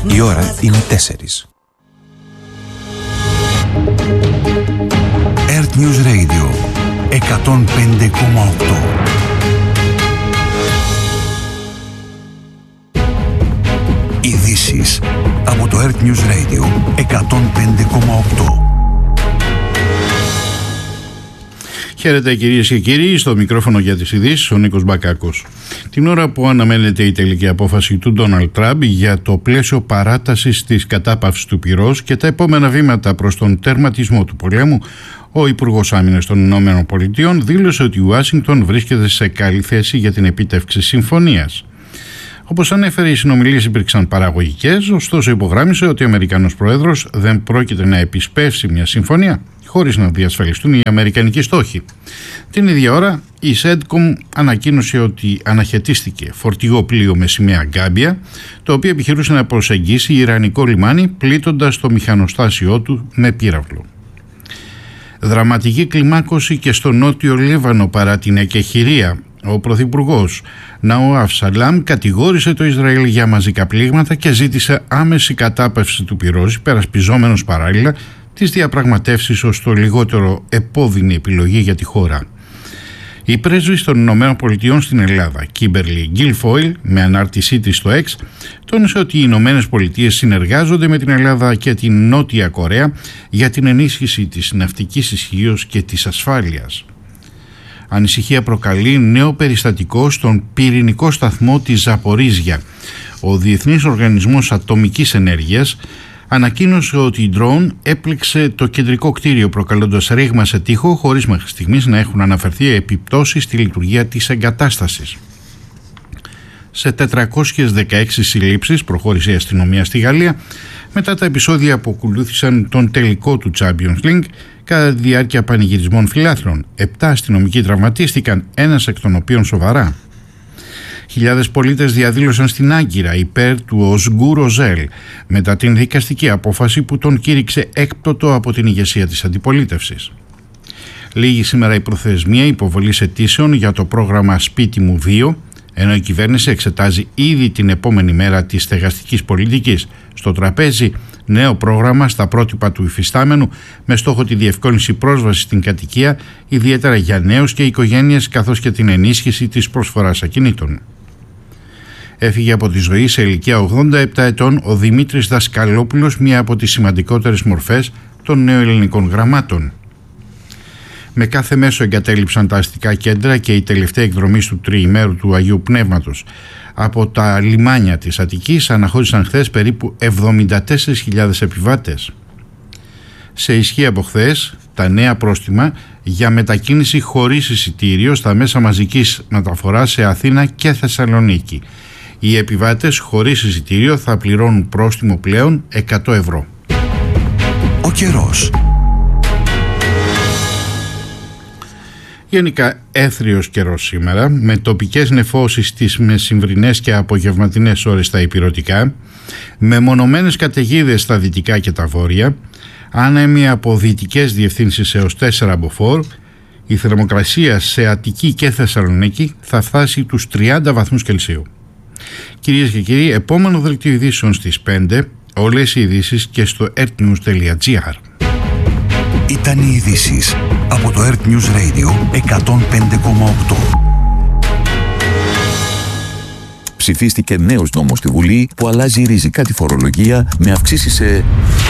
Η ώρα είναι 4. Earth News Radio 105,8. Ειδήσεις από το Earth News Radio 105,8. Χαίρετε κυρίες και κύριοι, στο μικρόφωνο για τις ειδήσεις ο Νίκος Μπακάκος. Την ώρα που αναμένεται η τελική απόφαση του Ντόναλντ Τραμπ για το πλαίσιο παράτασης της κατάπαυσης του πυρός και τα επόμενα βήματα προς τον τερματισμό του πολέμου, ο Υπουργός Άμυνας των Ηνωμένων Πολιτειών δήλωσε ότι η Ουάσιγκτον βρίσκεται σε καλή θέση για την επίτευξη συμφωνίας. Όπως ανέφερε, οι συνομιλίες υπήρξαν παραγωγικές, ωστόσο υπογράμμισε ότι ο Αμερικανός Πρόεδρος δεν πρόκειται να επισπεύσει μια συμφωνία χωρίς να διασφαλιστούν οι αμερικανικοί στόχοι. Την ίδια ώρα, η ΣΕΝΤΚΟΜ ανακοίνωσε ότι αναχαιτίστηκε φορτηγό πλοίο με σημαία Γκάμπια, το οποίο επιχειρούσε να προσεγγίσει ιρανικό λιμάνι, πλήττοντας το μηχανοστάσιό του με πύραυλο. Δραματική κλιμάκωση και στο νότιο Λίβανο παρά την εκεχηρία. Ο Πρωθυπουργός Ναουάφ Σαλάμ κατηγόρησε το Ισραήλ για μαζικά πλήγματα και ζήτησε άμεση κατάπαυση του πυρός, υπερασπιζόμενος παράλληλα τις διαπραγματεύσεις ως το λιγότερο επώδυνη επιλογή για τη χώρα. Η πρέσβης των Ηνωμένων Πολιτειών στην Ελλάδα, Κίμπερλι Γκίλφοιλ, με ανάρτησή της στο X, τόνισε ότι οι Ηνωμένες Πολιτείες συνεργάζονται με την Ελλάδα και την Νότια Κορέα για την ενίσχυση της ναυτικής ισχύως και της ασφάλειας. Ανησυχία προκαλεί νέο περιστατικό στον πυρηνικό σταθμό της Ζαπορίζια. Ο Διεθνής Οργανισμός Ατομικής Ενέργειας ανακοίνωσε ότι η ντρόουν έπληξε το κεντρικό κτίριο, προκαλώντας ρήγμα σε τοίχο, χωρίς μέχρι στιγμής να έχουν αναφερθεί επιπτώσεις στη λειτουργία της εγκατάστασης. Σε 416 συλλήψεις προχώρησε η αστυνομία στη Γαλλία μετά τα επεισόδια που ακολούθησαν τον τελικό του Champions League κατά τη διάρκεια πανηγυρισμών φιλάθλων. 7 αστυνομικοί τραυματίστηκαν, ένας εκ των οποίων σοβαρά. Χιλιάδες πολίτες διαδήλωσαν στην Άγκυρα υπέρ του Οσγκούρ Οζέλ μετά την δικαστική απόφαση που τον κήρυξε έκπτωτο από την ηγεσία της αντιπολίτευσης. Λήγει σήμερα η προθεσμία υποβολής αιτήσεων για το πρόγραμμα Σπίτι μου 2, ενώ η κυβέρνηση εξετάζει ήδη την επόμενη μέρα της στεγαστικής πολιτικής. Στο τραπέζι, νέο πρόγραμμα στα πρότυπα του υφιστάμενου με στόχο τη διευκόλυνση πρόσβασης στην κατοικία, ιδιαίτερα για νέους και οικογένειες, καθώς και την ενίσχυση της προσφοράς ακινήτων. Έφυγε από τη ζωή σε ηλικία 87 ετών ο Δημήτρης Δασκαλόπουλος, μία από τις σημαντικότερες μορφές των νεοελληνικών γραμμάτων. Με κάθε μέσο εγκατέλειψαν τα αστικά κέντρα και η τελευταία εκδρομή του τριημέρου του Αγίου Πνεύματος. Από τα λιμάνια της Αττικής αναχώρησαν χθες περίπου 74.000 επιβάτες. Σε ισχύ από χθες τα νέα πρόστιμα για μετακίνηση χωρίς εισιτήριο στα μέσα μαζικής μεταφοράς σε Αθήνα και Θεσσαλονίκη. Οι επιβάτες χωρίς εισιτήριο θα πληρώνουν πρόστιμο πλέον 100 ευρώ. Ο καιρός. Γενικά έθριος καιρός σήμερα, με τοπικές νεφώσεις στις μεσημβρινές και απογευματινές ώρες στα ηπειρωτικά, με μονομένες καταιγίδες στα δυτικά και τα βόρεια, άνεμοι από δυτικές διευθύνσεις έως 4 από φόρ. Η θερμοκρασία σε Αττική και Θεσσαλονίκη θα φτάσει τους 30 βαθμούς Κελσίου. Κυρίες και κύριοι, επόμενο δελτίο ειδήσεων στις 5, όλες οι ειδήσεις και στο earthnews.gr. Ήταν οι ειδήσεις από το Earth News Radio 105,8. Ψηφίστηκε νέος νόμος στη Βουλή που αλλάζει ριζικά τη φορολογία με αυξήσεις σε...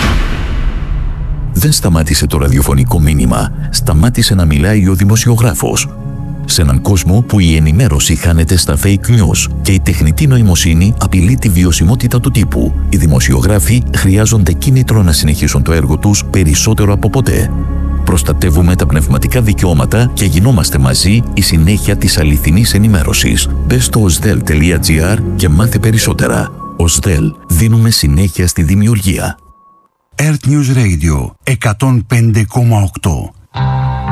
Δεν σταμάτησε το ραδιοφωνικό μήνυμα, σταμάτησε να μιλάει ο δημοσιογράφος. Σε έναν κόσμο που η ενημέρωση χάνεται στα fake news και η τεχνητή νοημοσύνη απειλεί τη βιωσιμότητα του τύπου, οι δημοσιογράφοι χρειάζονται κίνητρο να συνεχίσουν το έργο τους περισσότερο από ποτέ. Προστατεύουμε τα πνευματικά δικαιώματα και γινόμαστε μαζί η συνέχεια της αληθινής ενημέρωσης. Μπες στο osdel.gr και μάθε περισσότερα. Osdel, δίνουμε συνέχεια στη δημιουργία. Earth News Radio 105,8.